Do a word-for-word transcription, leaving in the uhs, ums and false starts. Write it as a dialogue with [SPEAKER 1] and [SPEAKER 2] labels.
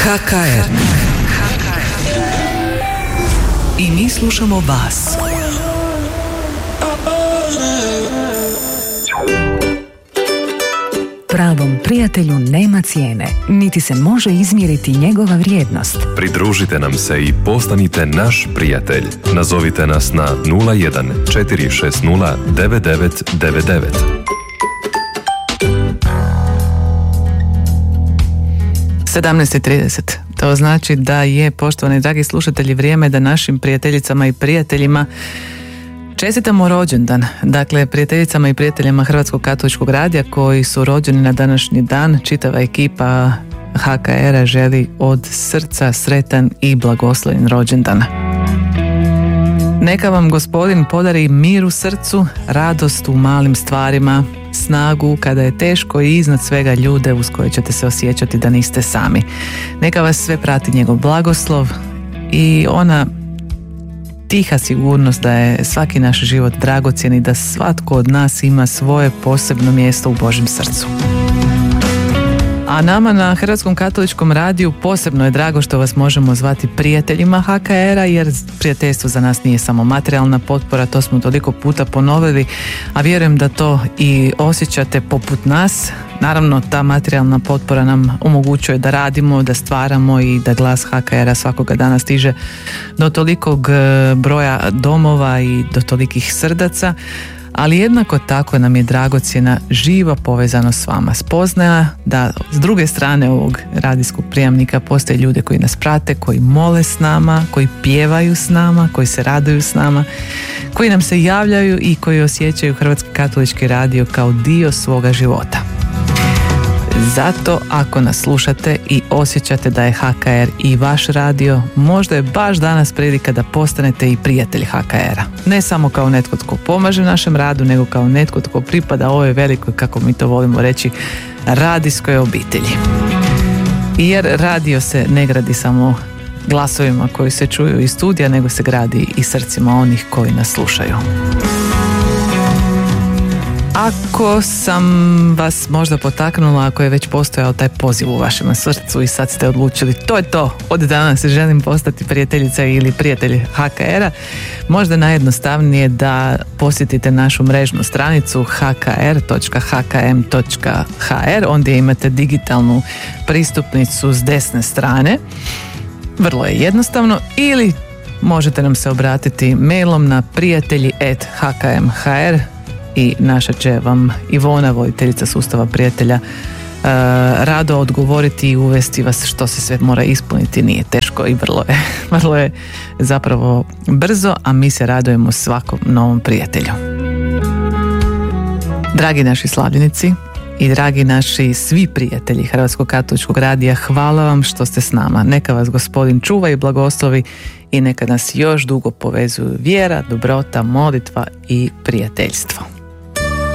[SPEAKER 1] ha ka er. I mi slušamo vas.
[SPEAKER 2] Pravom prijatelju nema cijene, niti se može izmjeriti njegova vrijednost.
[SPEAKER 3] Pridružite nam se i postanite naš prijatelj. Nazovite nas na nula jedan četiri šest nula devet devet devet devet.
[SPEAKER 4] sedamnaest i trideset. To znači da je, poštovani dragi slušatelji, vrijeme da našim prijateljicama i prijateljima čestitamo rođendan. Dakle, prijateljicama i prijateljima Hrvatskog katoličkog radija koji su rođeni na današnji dan, čitava ekipa ha ka era želi od srca sretan i blagoslovljen rođendan. Neka vam Gospodin podari mir u srcu, radost u malim stvarima, snagu kada je teško i iznad svega ljude uz koje ćete se osjećati da niste sami. Neka vas sve prati njegov blagoslov i ona tiha sigurnost da je svaki naš život dragocjen i da svatko od nas ima svoje posebno mjesto u Božjem srcu. A nama na Hrvatskom katoličkom radiju posebno je drago što vas možemo zvati prijateljima ha ka era, jer prijateljstvo za nas nije samo materijalna potpora, to smo toliko puta ponovili, a vjerujem da to i osjećate poput nas. Naravno, ta materijalna potpora nam omogućuje da radimo, da stvaramo i da glas ha ka era svakoga dana stiže do tolikog broja domova i do tolikih srdaca, ali jednako tako nam je dragocjena živa povezanost s vama. Spoznaja da s druge strane ovog radijskog prijamnika postoje ljude koji nas prate, koji mole s nama, koji pjevaju s nama, koji se raduju s nama, koji nam se javljaju i koji osjećaju Hrvatski katolički radio kao dio svoga života. Zato ako nas slušate i osjećate da je ha ka er i vaš radio, možda je baš danas prilika da postanete i prijatelj ha ka era. Ne samo kao netko tko pomaže našem radu, nego kao netko tko pripada ovoj velikoj, kako mi to volimo reći, radijskoj obitelji. Jer radio se ne gradi samo glasovima koji se čuju iz studija, nego se gradi i srcima onih koji nas slušaju. Ako sam vas možda potaknula, ako je već postojao taj poziv u vašem srcu i sad ste odlučili to je to, od danas želim postati prijateljica ili prijatelj ha ka era, možda najjednostavnije da posjetite našu mrežnu stranicu ha ka er točka ha ka em točka ha er, ondje imate digitalnu pristupnicu s desne strane. Vrlo je jednostavno, ili možete nam se obratiti mailom na prijatelji at ha ka em točka ha er i naša će vam Ivona, voditeljica sustava prijatelja, uh, rado odgovoriti i uvesti vas što se sve mora ispuniti. Nije teško i vrlo je, vrlo je zapravo brzo, a mi se radujemo svakom novom prijatelju. Dragi naši slavljenici i dragi naši svi prijatelji Hrvatskog katoličkog radija, hvala vam što ste s nama. Neka vas Gospodin čuva i blagoslovi i neka nas još dugo povezuju vjera, dobrota, molitva i prijateljstvo.